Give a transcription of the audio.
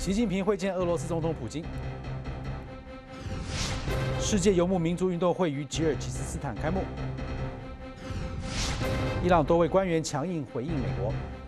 习近平会见俄罗斯总统普京。世界游牧民族运动会于吉尔吉斯斯坦开幕。伊朗多位官员强硬回应美国。